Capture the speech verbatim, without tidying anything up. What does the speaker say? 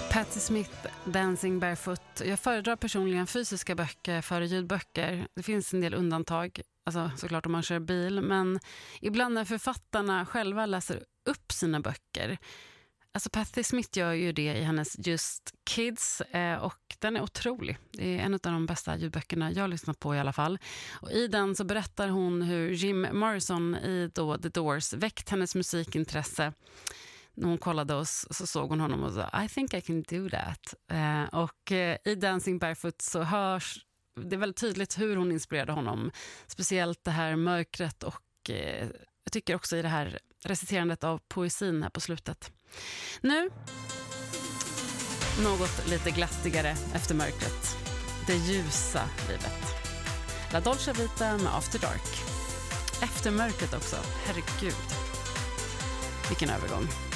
Patti Smith, Dancing Barefoot. Jag föredrar personligen fysiska böcker före ljudböcker. Det finns en del undantag, alltså såklart om man kör bil, men ibland när författarna själva läser upp sina böcker. Alltså Patti Smith gör ju det i hennes Just Kids och den är otrolig. Det är en av de bästa ljudböckerna jag har lyssnat på i alla fall. Och i den så berättar hon hur Jim Morrison i då The Doors väckt hennes musikintresse. När hon kollade oss så såg hon honom och sa I think I can do that. Eh, och eh, i Dancing Barefoot så hörs det är väldigt tydligt hur hon inspirerade honom. Speciellt det här mörkret och eh, jag tycker också i det här reciterandet av poesin här på slutet. Nu något lite glattigare efter mörkret. Det ljusa livet. La Dolce Vita med After Dark. Efter mörkret också. Herregud. Vilken övergång.